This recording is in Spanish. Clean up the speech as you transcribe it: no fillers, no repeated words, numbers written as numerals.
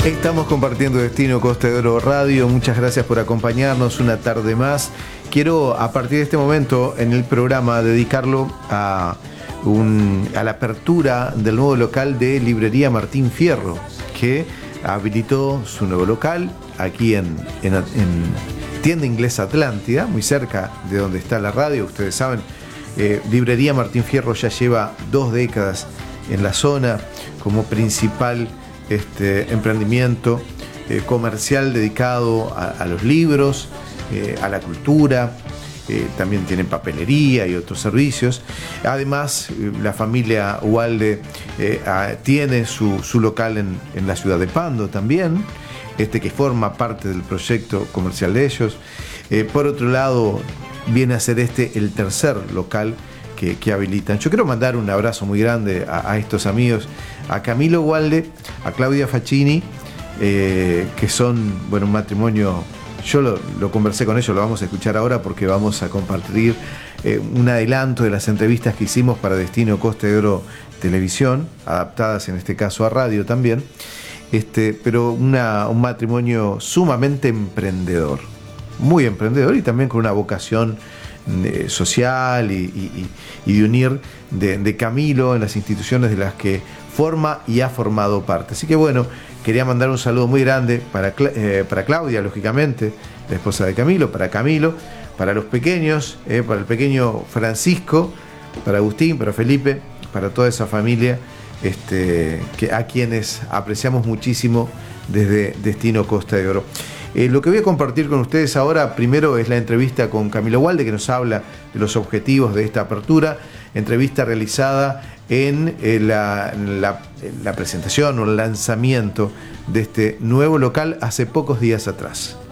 Estamos compartiendo Destino Costa de Oro Radio. Muchas gracias por acompañarnos una tarde más. Quiero, a partir de este momento en el programa, dedicarlo a la apertura del nuevo local de Librería Martín Fierro, que habilitó su nuevo local aquí en Tienda Inglesa Atlántida, muy cerca de donde está la radio. Ustedes saben, Librería Martín Fierro ya lleva 2 décadas en la zona como principal emprendimiento comercial dedicado a los libros, a la cultura. También tienen papelería y otros servicios. Además, la familia Ubalde tiene su local en la ciudad de Pando también, que forma parte del proyecto comercial de ellos. Por otro lado, viene a ser el tercer local que habilitan. Yo quiero mandar un abrazo muy grande a estos amigos, a Camilo Ubalde, a Claudia Facchini, que son, un matrimonio. Yo lo conversé con ellos, lo vamos a escuchar ahora porque vamos a compartir un adelanto de las entrevistas que hicimos para Destino Costa de Oro Televisión, adaptadas en este caso a radio también, pero un matrimonio sumamente emprendedor, muy emprendedor, y también con una vocación social y de unir de Camilo en las instituciones de las que forma y ha formado parte. Así que quería mandar un saludo muy grande para Claudia, lógicamente, la esposa de Camilo, para los pequeños, para el pequeño Francisco, para Agustín, para Felipe, para toda esa familia, a quienes apreciamos muchísimo desde Destino Costa de Oro. Lo que voy a compartir con ustedes ahora, primero, es la entrevista con Camilo Ubalde, que nos habla de los objetivos de esta apertura, entrevista realizada en la presentación o el lanzamiento de este nuevo local hace pocos días atrás.